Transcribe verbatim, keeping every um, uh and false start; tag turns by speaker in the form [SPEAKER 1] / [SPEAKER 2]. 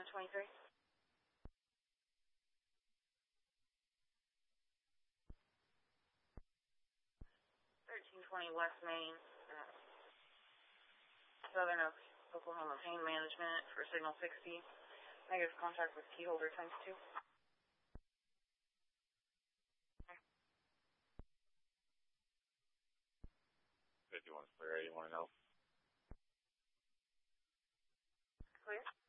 [SPEAKER 1] on twenty-three. thirteen twenty West Main, uh, Southern Oaks, Oklahoma Pain Management for signal sixty. Negative contact with key holder times two.
[SPEAKER 2] fifty-one clear, eighty-one and oh.
[SPEAKER 1] Clear.